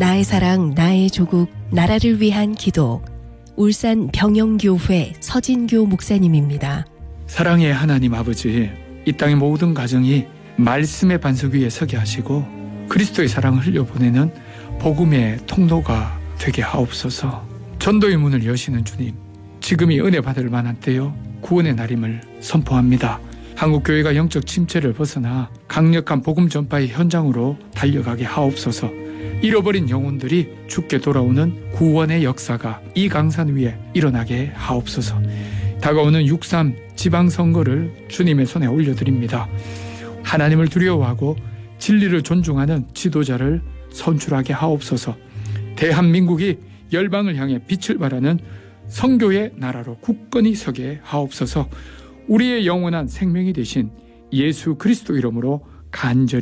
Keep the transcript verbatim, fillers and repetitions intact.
나의 사랑, 나의 조국, 나라를 위한 기도. 울산 병영교회 서진교 목사님입니다. 사랑의 하나님 아버지, 이 땅의 모든 가정이 말씀의 반석 위에 서게 하시고 그리스도의 사랑을 흘려보내는 복음의 통로가 되게 하옵소서. 전도의 문을 여시는 주님, 지금이 은혜 받을 만한 때요 구원의 날임을 선포합니다. 한국교회가 영적 침체를 벗어나 강력한 복음 전파의 현장으로 달려가게 하옵소서. 잃어버린 영혼들이 주께 돌아오는 구원의 역사가 이 강산 위에 일어나게 하옵소서. 다가오는 육삼 지방선거를 주님의 손에 올려드립니다. 하나님을 두려워하고 진리를 존중하는 지도자를 선출하게 하옵소서. 대한민국이 열방을 향해 빛을 발하는 성교의 나라로 굳건히 서게 하옵소서. 우리의 영원한 생명이 되신 예수 그리스도 이름으로 간절히